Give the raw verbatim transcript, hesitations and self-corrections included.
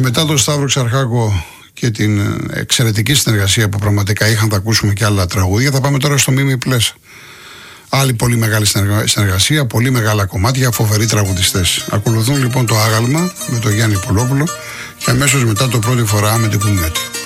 μετά τον Σταύρο Ξαρχάκο και την εξαιρετική συνεργασία που πραγματικά είχαν, θα ακούσουμε και άλλα τραγούδια. Θα πάμε τώρα στο Μίμη Πλες. Άλλη πολύ μεγάλη συνεργασία, πολύ μεγάλα κομμάτια, φοβεροί τραγουδιστές. Ακολουθούν λοιπόν το Άγαλμα με τον Γιάννη Πολόπουλο και αμέσως μετά το Πρώτη φορά με την Κουνέτη.